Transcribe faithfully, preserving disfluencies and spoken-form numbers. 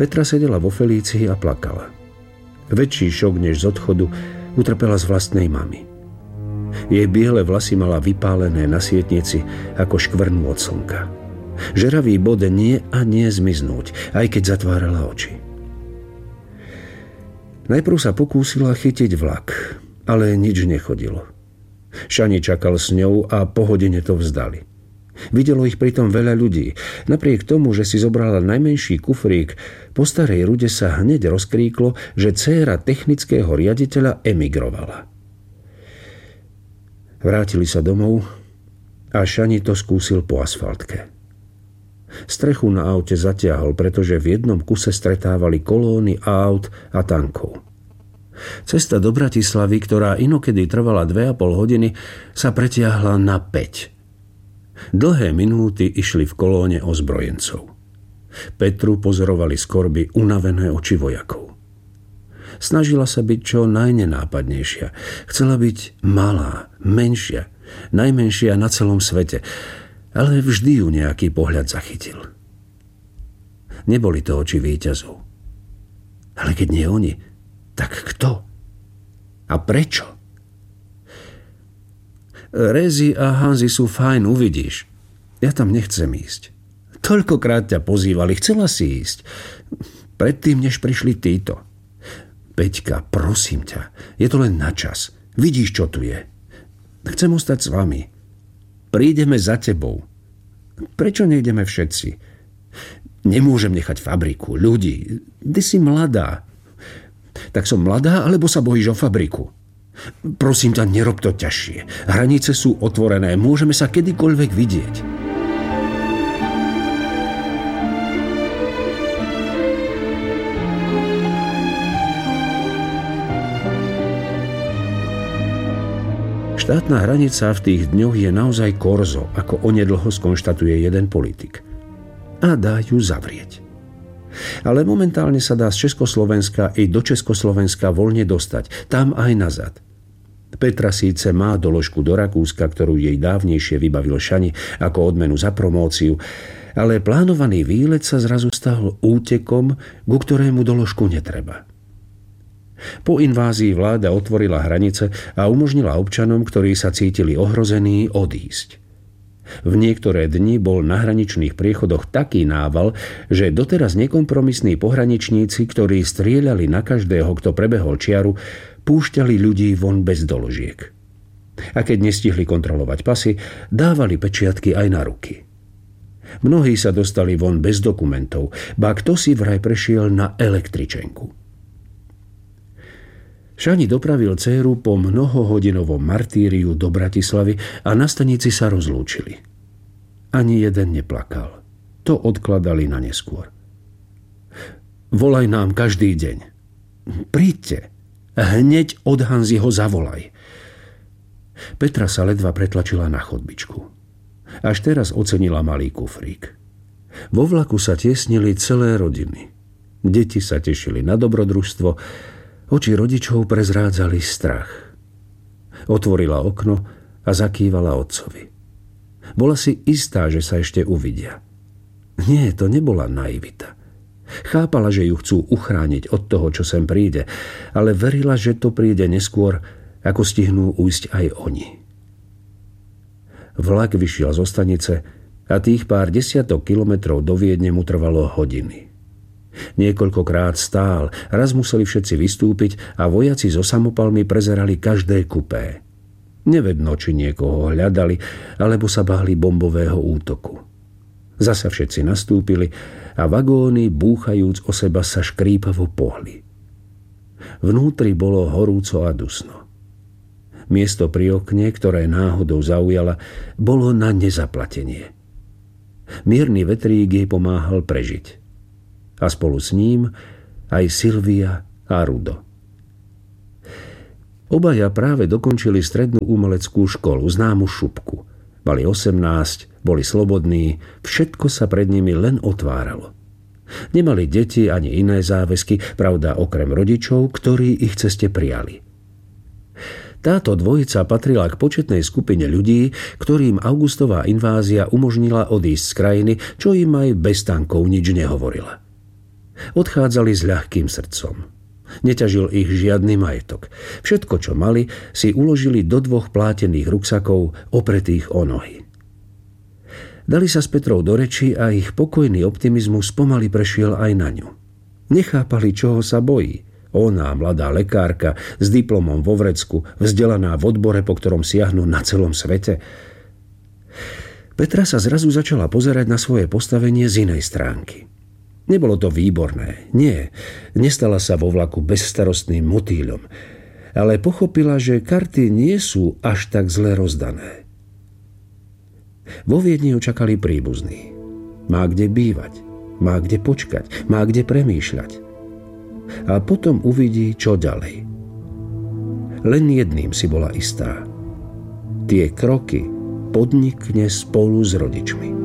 Petra sedela vo Felícii a plakala. Väčší šok než z odchodu utrpela z vlastnej mamy. Jej biele vlasy mala vypálené na sietnici ako škvrnu od slnka. Žeravý bod nie a nie zmiznúť, aj keď zatvárala oči. Najprv sa pokúsila chytiť vlak, ale nič nechodilo. Šani čakal s ňou a po hodine to vzdali. Videlo ich pritom veľa ľudí. Napriek tomu, že si zobrala najmenší kufrík, po starej Rude sa hneď rozkríklo, že dcéra technického riaditeľa emigrovala. Vrátili sa domov a Šani to skúsil po asfaltke. Strechu na aute zatiahol, pretože v jednom kuse stretávali kolóny aut a tankov. Cesta do Bratislavy, ktorá inokedy trvala dve a pol hodiny, sa pretiahla na päť. Dlhé minúty išli v kolóne ozbrojencov. Petru pozorovali z korby unavené oči vojakov. Snažila sa byť čo najnenápadnejšia. Chcela byť malá, menšia, najmenšia na celom svete, ale vždy ju nejaký pohľad zachytil. Neboli to oči víťazov. Ale keď nie oni, tak kto? A prečo? Rézy a Hanzi sú fajn, uvidíš. Ja tam nechcem ísť. Toľkokrát ťa pozývali, chcela si ísť. Predtým, než prišli títo. Peťka, prosím ťa, je to len na čas. Vidíš, čo tu je. Chcem ostať s vami. Prídeme za tebou. Prečo nejdeme všetci? Nemôžem nechať fabriku, ľudí. Ty si mladá. Tak som mladá, alebo sa bojíš o fabriku? Prosím ťa, nerob to ťažšie. Hranice sú otvorené, môžeme sa kedykoľvek vidieť. Štátna hranica v tých dňoch je naozaj korzo, ako onedlho skonštatuje jeden politik. A dá ju zavrieť. Ale momentálne sa dá z Československa i do Československa voľne dostať, tam aj nazad. Petra síce má doložku do Rakúska, ktorú jej dávnejšie vybavil Šani ako odmenu za promóciu, ale plánovaný výlet sa zrazu stal útekom, ku ktorému doložku netreba. Po invázii vláda otvorila hranice a umožnila občanom, ktorí sa cítili ohrození, odísť. V niektoré dni bol na hraničných priechodoch taký nával, že doteraz nekompromisní pohraničníci, ktorí strieľali na každého, kto prebehol čiaru, púšťali ľudí von bez doložiek. A keď nestihli kontrolovať pasy, dávali pečiatky aj na ruky. Mnohí sa dostali von bez dokumentov, ba kto si vraj prešiel na električenku. Šani dopravil dcéru po mnohohodinovom martýriu do Bratislavy a na stanici sa rozlúčili. Ani jeden neplakal. To odkladali na neskôr. Volaj nám každý deň. Príďte. Hneď od Hanziho zavolaj. Petra sa ledva pretlačila na chodbičku. Až teraz ocenila malý kufrík. Vo vlaku sa tiesnili celé rodiny. Deti sa tešili na dobrodružstvo, oči rodičov prezrádzali strach. Otvorila okno a zakývala otcovi. Bola si istá, že sa ešte uvidia. Nie, to nebola naivita. Chápala, že ju chcú uchrániť od toho, čo sem príde, ale verila, že to príde neskôr, ako stihnú ujsť aj oni. Vlak vyšiel zo stanice a tých pár desiatok kilometrov do Viedne mu trvalo hodiny. Niekoľkokrát stál, raz museli všetci vystúpiť a vojaci so samopalmi prezerali každé kupé. Nevedno, či niekoho hľadali, alebo sa báli bombového útoku. Zasa všetci nastúpili a vagóny, búchajúc o seba, sa škrípavo pohli. Vnútri bolo horúco a dusno. Miesto pri okne, ktoré náhodou zaujala, bolo na nezaplatenie. Mierny vetrík jej pomáhal prežiť. A spolu s ním aj Silvia a Rudo. Obaja práve dokončili strednú umeleckú školu, známu Šupku. Mali osemnásť, boli slobodní, všetko sa pred nimi len otváralo. Nemali deti ani iné záväzky, pravda okrem rodičov, ktorí ich ceste prijali. Táto dvojica patrila k početnej skupine ľudí, ktorým augustová invázia umožnila odísť z krajiny, čo im aj bez tankov nič nehovorila. Odchádzali s ľahkým srdcom. Neťažil ich žiadny majetok. Všetko, čo mali, si uložili do dvoch plátených ruksakov opretých o nohy. Dali sa s Petrou do reči a ich pokojný optimizmus pomaly prešiel aj na ňu. Nechápali, čoho sa bojí. Ona, mladá lekárka, s diplomom vo vrecku, vzdelaná v odbore, po ktorom siahnu na celom svete. Petra sa zrazu začala pozerať na svoje postavenie z inej stránky. Nebolo to výborné, nie. Nestala sa vo vlaku bezstarostným motýľom. Ale pochopila, že karty nie sú až tak zle rozdané. Vo Viedni ju čakali príbuzní. Má kde bývať, má kde počkať, má kde premýšľať. A potom uvidí, čo ďalej. Len jedným si bola istá. Tie kroky podnikne spolu s rodičmi.